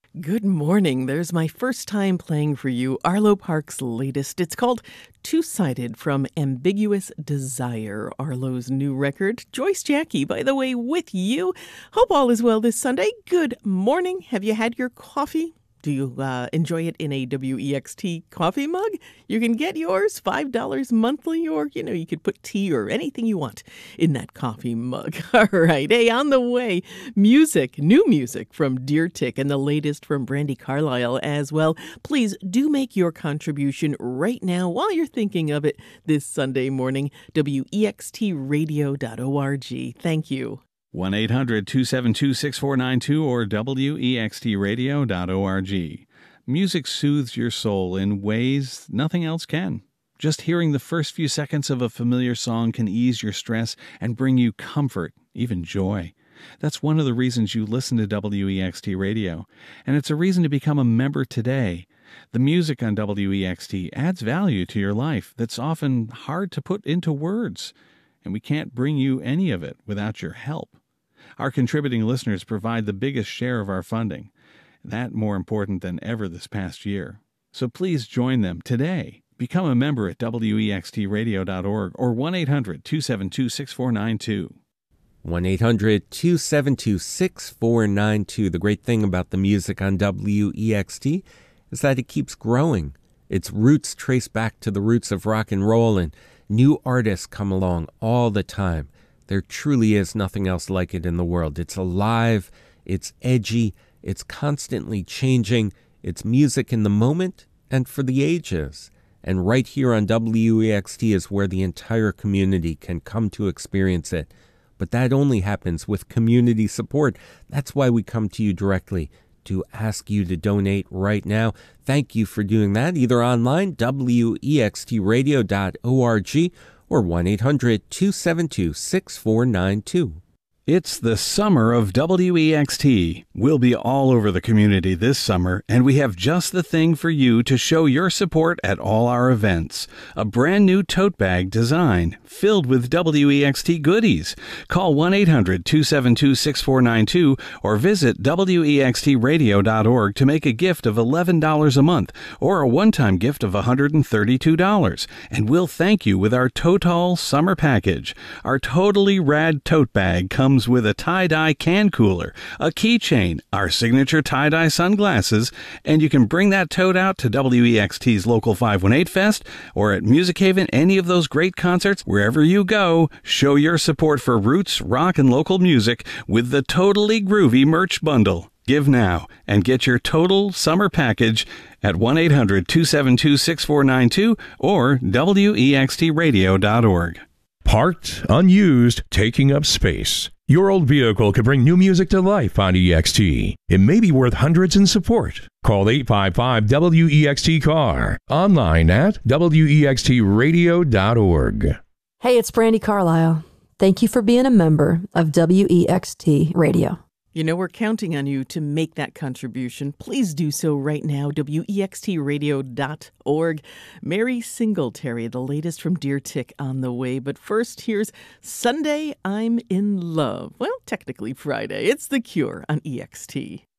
Good morning. There's my first time playing for you Arlo Parks' latest. It's called Two-Sided from Ambiguous Desire, Arlo's new record. Joyce Jackie, by the way, with you. Hope all is well this Sunday. Good morning. Have you had your coffee? Do you enjoy it in a WEXT coffee mug? You can get yours $5 monthly, or, you could put tea or anything you want in that coffee mug. All right. Hey, on the way, new music from Deer Tick and the latest from Brandi Carlile as well. Please do make your contribution right now while you're thinking of it this Sunday morning. WEXTradio.org. Thank you. 1-800-272-6492 or WEXTradio.org. Music soothes your soul in ways nothing else can. Just hearing the first few seconds of a familiar song can ease your stress and bring you comfort, even joy. That's one of the reasons you listen to WEXT Radio, and it's a reason to become a member today. The music on WEXT adds value to your life that's often hard to put into words, and we can't bring you any of it without your help. Our contributing listeners provide the biggest share of our funding, that more important than ever this past year. So please join them today. Become a member at WEXTradio.org or 1-800-272-6492. 1-800-272-6492. The great thing about the music on WEXT is that it keeps growing. Its roots trace back to the roots of rock and roll, and new artists come along all the time. There truly is nothing else like it in the world. It's alive, it's edgy, it's constantly changing. It's music in the moment and for the ages. And right here on WEXT is where the entire community can come to experience it. But that only happens with community support. That's why we come to you directly to ask you to donate right now. Thank you for doing that, either online, WEXTradio.org, or 1-800-272-6492. It's the summer of WEXT. We'll be all over the community this summer, and we have just the thing for you to show your support at all our events. A brand new tote bag design filled with WEXT goodies. Call 1-800-272-6492 or visit WEXTradio.org to make a gift of $11 a month or a one-time gift of $132. And we'll thank you with our Total Summer Package. Our totally rad tote bag comes with a tie-dye can cooler, a keychain, our signature tie-dye sunglasses, and you can bring that tote out to WEXT's local 518 Fest or at Music Haven, any of those great concerts. Wherever you go, show your support for roots, rock, and local music with the Totally Groovy merch bundle. Give now and get your total summer package at 1-800-272-6492 or WEXTradio.org. Parked, unused, taking up space. Your old vehicle could bring new music to life on EXT. It may be worth hundreds in support. Call 855-WEXT-CAR. Online at WEXTradio.org. Hey, it's Brandi Carlile. Thank you for being a member of WEXT Radio. We're counting on you to make that contribution. Please do so right now, WEXTradio.org. Mary Singletary, the latest from Deer Tick on the way. But first, here's Sunday, I'm in Love. Well, technically Friday. It's The Cure on EXT.